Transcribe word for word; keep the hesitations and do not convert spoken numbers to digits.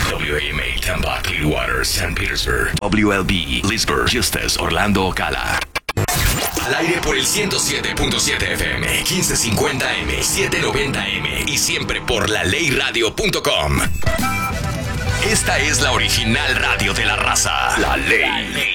W A M A Tampa, Clearwater, Saint Petersburg. W L B Leesburg, Justus, Orlando, Ocala. Al aire por el ciento siete punto siete F M, quince cincuenta M, setecientos noventa M y siempre por la ley radio punto com. Esta es la original radio de la raza. La Ley.